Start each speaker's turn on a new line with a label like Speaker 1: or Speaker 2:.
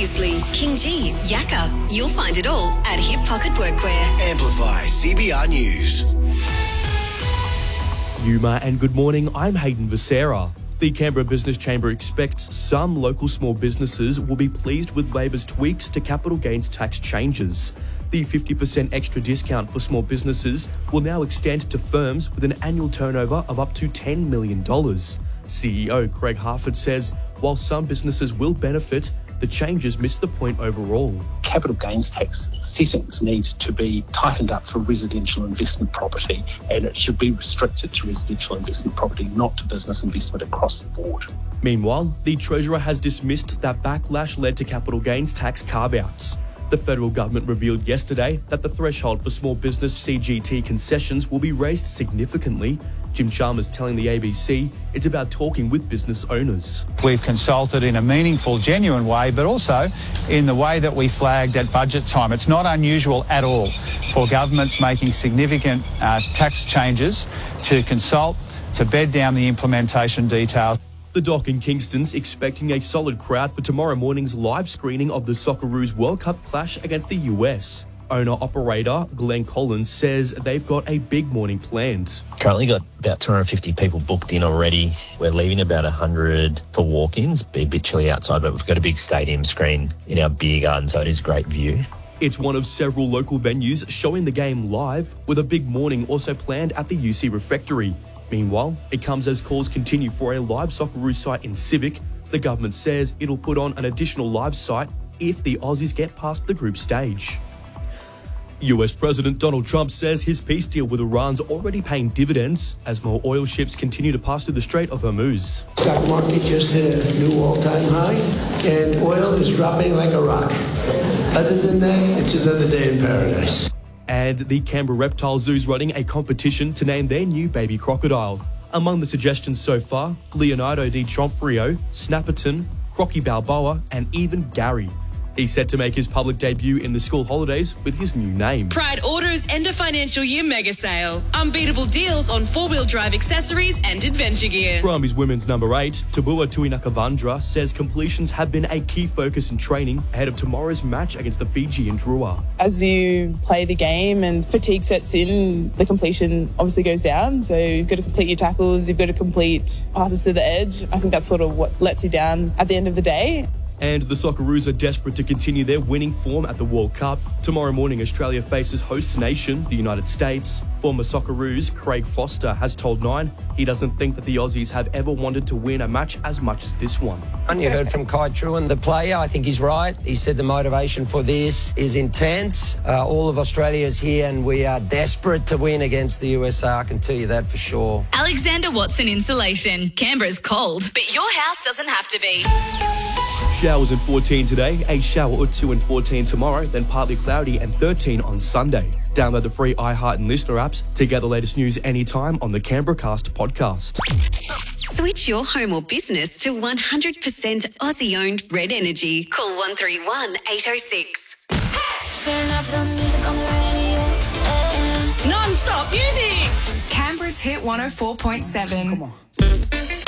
Speaker 1: Previously, King G, Yakka. You'll find it all at Hip Pocket Workwear.
Speaker 2: Amplify CBR News.
Speaker 3: Yuma and good morning, I'm Hayden Visera. The Canberra Business Chamber expects some local small businesses will be pleased with Labor's tweaks to capital gains tax changes. The 50% extra discount for small businesses will now extend to firms with an annual turnover of up to $10 million. CEO Craig Harford says while some businesses will benefit, the changes miss the point overall.
Speaker 4: Capital gains tax settings need to be tightened up for residential investment property, and it should be restricted to residential investment property, not to business investment across the board.
Speaker 3: Meanwhile, the Treasurer has dismissed that backlash led to capital gains tax carve-outs. The federal government revealed yesterday that the threshold for small business CGT concessions will be raised significantly. Jim Chalmers telling the ABC it's about talking with business owners.
Speaker 5: We've consulted in a meaningful, genuine way, but also in the way that we flagged at budget time. It's not unusual at all for governments making significant tax changes to consult, to bed down the implementation details.
Speaker 3: The Dock in Kingston's expecting a solid crowd for tomorrow morning's live screening of the Socceroos World Cup clash against the US. Owner-operator Glenn Collins says they've got a big morning planned.
Speaker 6: Currently got about 250 people booked in already. We're leaving about 100 for walk-ins. Be a bit chilly outside, but we've got a big stadium screen in our beer garden, so it is a great view.
Speaker 3: It's one of several local venues showing the game live, with a big morning also planned at the UC Refectory. Meanwhile, it comes as calls continue for a live Socceroos site in Civic. The government says it'll put on an additional live site if the Aussies get past the group stage. US President Donald Trump says his peace deal with Iran's already paying dividends as more oil ships continue to pass through the Strait of Hormuz.
Speaker 7: Stock market just hit a new all-time high, and oil is dropping like a rock. Other than that, it's another day in paradise.
Speaker 3: And the Canberra Reptile Zoo's running a competition to name their new baby crocodile. Among the suggestions so far, Leonardo DiCaprio, Snapperton, Crocky Balboa, and even Gary. He's set to make his public debut in the school holidays with his new name.
Speaker 8: Pride Auto's end of financial year mega sale. Unbeatable deals on four-wheel drive accessories and adventure gear.
Speaker 3: Brumbies women's number 8, Tabua Tuinakavandra, says completions have been a key focus in training ahead of tomorrow's match against the Fijian Drua.
Speaker 9: As you play the game and fatigue sets in, the completion obviously goes down. So you've got to complete your tackles, you've got to complete passes to the edge. I think that's sort of what lets you down at the end of the day.
Speaker 3: And the Socceroos are desperate to continue their winning form at the World Cup. Tomorrow morning, Australia faces host nation, the United States. Former Socceroos Craig Foster has told Nine he doesn't think that the Aussies have ever wanted to win a match as much as this one.
Speaker 10: You heard from Kai Truan, the player. I think he's right. He said the motivation for this is intense. All of Australia is here and we are desperate to win against the USA. I can tell you that for sure.
Speaker 1: Alexander Watson Insulation. Canberra's cold, but your house doesn't have to be.
Speaker 3: Showers and 14 today, a shower or 2 and 14 tomorrow, then partly cloudy and 13 on Sunday. Download the free iHeart and Listener apps to get the latest news anytime on the Canberra Cast podcast.
Speaker 1: Switch your home or business to 100% Aussie-owned Red Energy. Call 131 806.
Speaker 11: Turn up the music on the radio.
Speaker 8: Non-stop music.
Speaker 12: Canberra's Hit 104.7. Come on.